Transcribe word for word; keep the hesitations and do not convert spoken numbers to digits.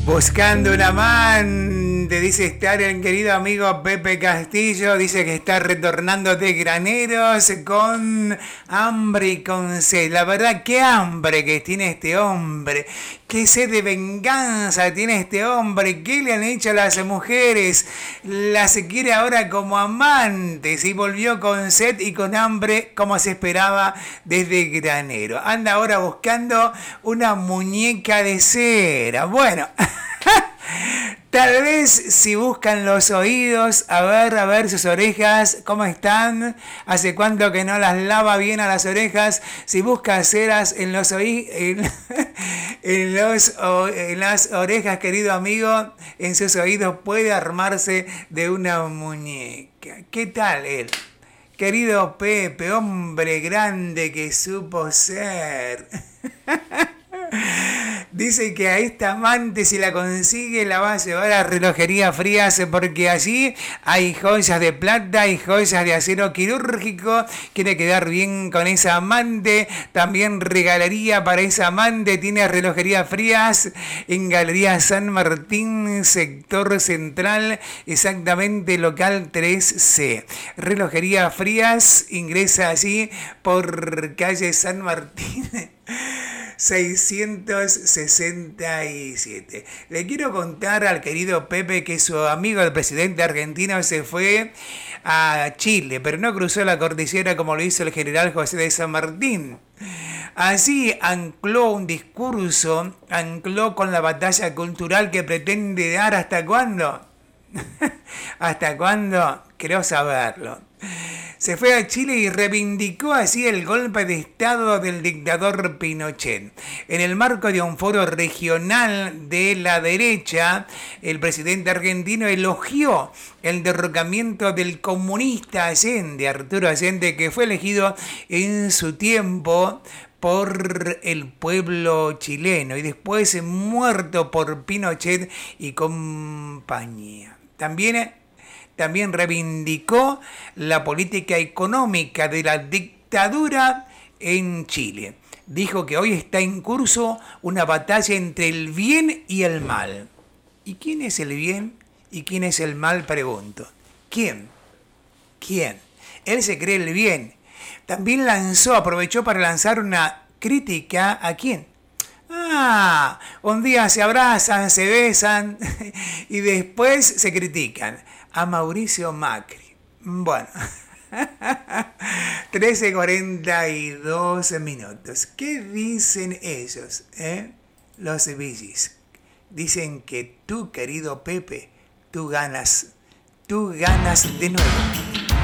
Buscando un amante, dice estar el querido amigo Pepe Castillo, dice que está retornando de Graneros con hambre y con sed. La verdad, qué hambre que tiene este hombre, qué sed de venganza tiene este hombre, qué le han hecho a las mujeres, las quiere ahora como amantes y volvió con sed y con hambre como se esperaba desde Granero. Anda ahora buscando una muñeca de cera. Bueno, tal vez si buscan los oídos, a ver, a ver sus orejas, ¿cómo están? ¿Hace cuánto que no las lava bien a las orejas? Si busca ceras en los oí- en, en, los, en las orejas, querido amigo, en sus oídos puede armarse de una muñeca. ¿Qué tal él? Querido Pepe, hombre grande que supo ser. Dice que a esta amante, si la consigue, la va a llevar a Relojería Frías, porque allí hay joyas de plata y joyas de acero quirúrgico. Quiere quedar bien con esa amante. También regalaría para esa amante. Tiene Relojería Frías en Galería San Martín, sector central, exactamente local tres C. Relojería Frías, ingresa allí por calle San Martín seiscientos sesenta y siete. Le quiero contar al querido Pepe que su amigo el presidente argentino se fue a Chile, pero no cruzó la cordillera como lo hizo el general José de San Martín. Así ancló un discurso, ancló con la batalla cultural que pretende dar. ¿Hasta cuándo? ¿Hasta cuándo? Quiero saberlo. Se fue a Chile y reivindicó así el golpe de estado del dictador Pinochet. En el marco de un foro regional de la derecha, el presidente argentino elogió el derrocamiento del comunista Allende, Arturo Allende, que fue elegido en su tiempo por el pueblo chileno y después muerto por Pinochet y compañía. También También reivindicó la política económica de la dictadura en Chile. Dijo que hoy está en curso una batalla entre el bien y el mal. ¿Y quién es el bien y quién es el mal? Pregunto. ¿Quién? ¿Quién? Él se cree el bien. También lanzó, aprovechó para lanzar una crítica. ¿A quién? Ah, un día se abrazan, se besan y después se critican. A Mauricio Macri. Bueno, trece cuarenta y dos minutos. ¿Qué dicen ellos? Eh? Los bichis. Dicen que tú, querido Pepe, tú ganas. Tú ganas de nuevo.